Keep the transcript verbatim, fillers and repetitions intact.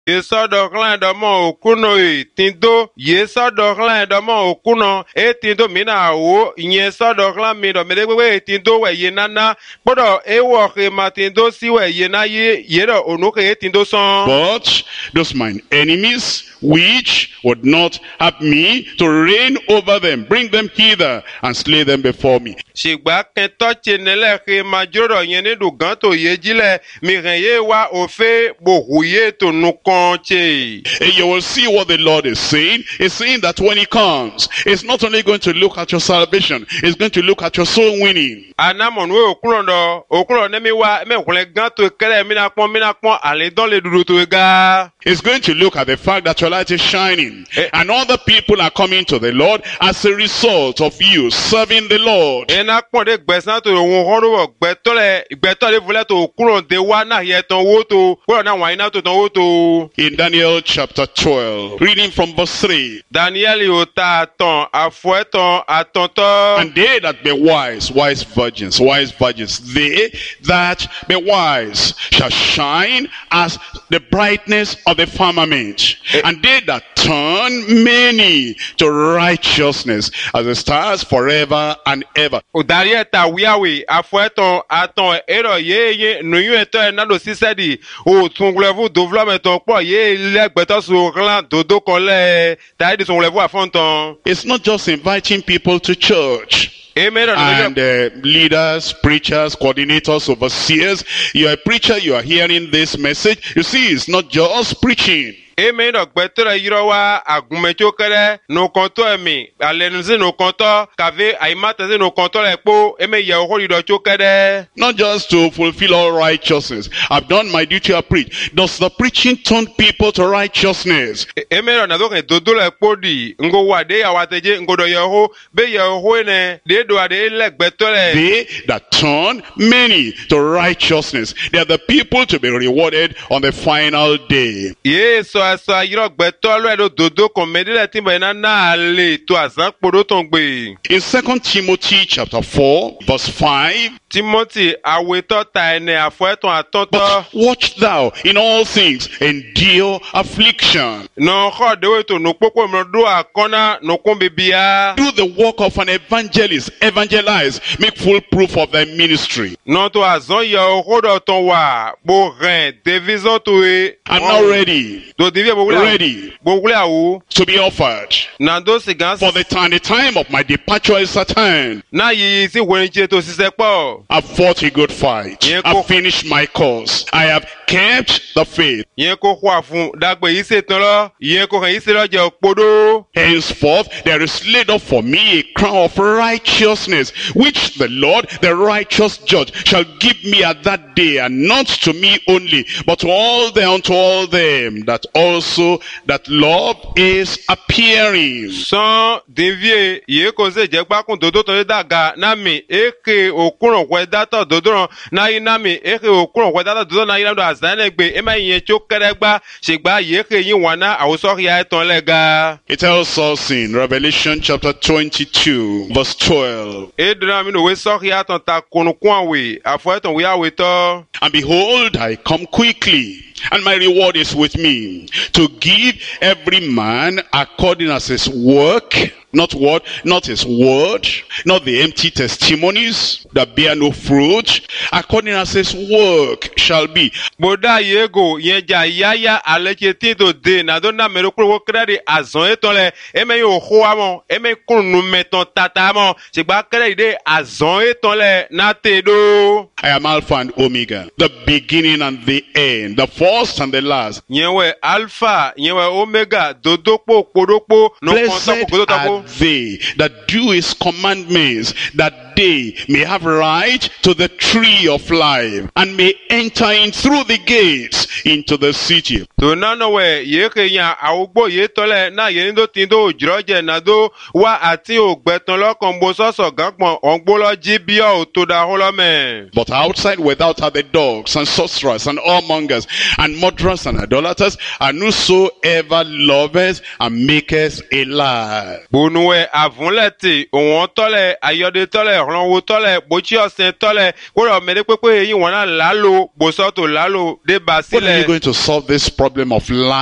Yesodoklan domo okuno e tindo yesodoklan domo okuno e tindo mina wo yesodoklan mi do medegwe tindo we yenana bodo e wo ke matindo si we yenaye yero onuke e tindo son. But those mine enemies which would not have me to reign over them, bring them hither and slay them before me. Shigba kento chenele ke majoro yene du ganto yejile mi renye wa ofe bohuye to nukonche. And you will see what the Lord is saying. He's saying that when he comes, it's not only going to look at your salvation, it's going to look at your soul winning. Anamon we okulondo okulo nemi wa me kule ganto kere mina pon mina pon ale don le dudu to ega. It's going to look at the fact that your light is shining, eh, and other people are coming to the Lord as a result of you serving the Lord. Ena pon de gbesan to won horo gbetole gbetole vule to okulo de wa na ye ton wo to wo na wa ina to ton wo to. In Daniel chapter twelve, reading from verse three. Daniel yota ton afueton atonto. And they that be wise, wise virgins, wise virgins, they that be wise shall shine as the brightness of the firmament, and they that turn many to righteousness as the stars forever and ever. Udarieta wiawi afueton aton ero ye ye nuyu eto enado sisedi o tunglevu development po ye legbeto so clan dodo konle taidi tunglevu afonton. It's not just inviting people to church. Amen. And uh, leaders, preachers, coordinators, overseers. You're a preacher, you are hearing this message. You see, it's not just preaching. Amen. Okbetere yirowa agumecho kere no konto emi alenuzi no konto kave aimateze no konto lepo eme ye ohori do chokere. Not just to fulfill all righteousness. I've done my duty, I preach. Does the preaching turn people to righteousness? Amen. Na doke dodo lepo di ngo wade awateje ngo do yeho be yeho ne de do ade legbetole. They that turn many to righteousness. They are the people to be rewarded on the final day. Yes. So yiro gbetolo edo dodo komedile timbe na na ale to azan podo tongbe. In Second Timothy chapter four verse five, Timothy aweto ta ene afueton atonto. But watch thou in all things, endure affliction. No ho dewe to no popo mrodo akona no kumbibia. Do the work of an evangelist, evangelize, make full proof of thy ministry. No to azon yo hodo ton wa bo ren devizo to e. I'm not ready. Ready to be offered. For the time, the time of my departure is at hand. I've fought a good fight. I've finished my course. I have kept the faith. Henceforth, there is laid up for me a crown of righteousness, which the Lord, the righteous judge, shall give me at that day, and not to me only, but to all them, unto all them that also that love is appearing. Son devie ye koze jekpa kun dodo to daga nami eke okunro kwe data dodo na inami eke okunro kwe data dodo na inami azanegbe ema yen chokeregba shegba ye ke yin wana awuso ya eton lega. It tells us in Revelation chapter twenty-two verse twelve. Edra mi no we so ya ton ta kunukun we afo eton we aweto. And behold, I come quickly, and my reward is with me, to give every man according as his work. Not what? Not his word. Not the empty testimonies that bear no fruit. According as his work shall be. Boda yego yeja yaya aleketi to de na dona merokro wo kredi azon etole eme yo hoamo eme kunu meton tatamo sigba kredi azon etole na tedo. I am Alpha and Omega, the beginning and the end, the first and the last. Yewe Alpha, yewe Omega, dodokpo kodokpo no konta kodotako. They that do his commandments, that they may have right to the tree of life, and may enter in through the gates into the city. To nano we yeke ya awugbo ye tole na yenindo tindo ojroje nado wa ati ogbeton lokon bo soso ganpon ongbo lo jibio to da holome. But outside without are the dogs and sorcerers and whoremongers and murderers and idolaters, and whosoever loveth and maketh a lie. onuwe avunlete òun tọ́lẹ̀ ayọ̀dẹ tọ́lẹ̀ ránwó tọ́lẹ̀ bóchí ọ̀sẹ̀ tọ́lẹ̀ kódà mẹ́lẹ́ pépé yìí wọ́n náà lálò gbòsọ́tò lálò débà When are you sílẹ̀. going to solve this problem of